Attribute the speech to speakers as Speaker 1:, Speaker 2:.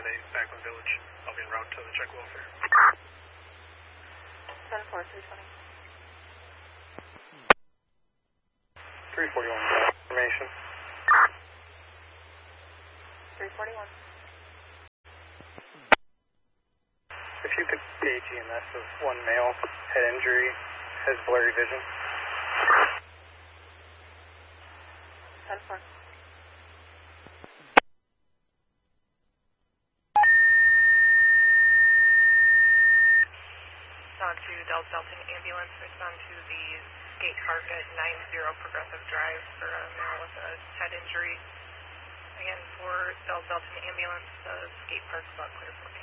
Speaker 1: 8, Backlund Village. I'll be en route to the check welfare.
Speaker 2: 10-4, 320.
Speaker 1: 341, information.
Speaker 2: 341.
Speaker 1: If you could gauge EMS of one male, head injury, has blurry vision.
Speaker 2: 10-4.
Speaker 3: On to Delton Ambulance, respond to the skate park at 90 Progressive Drive for a male with a head injury. Again, for Delton Ambulance, the skate park's about clear for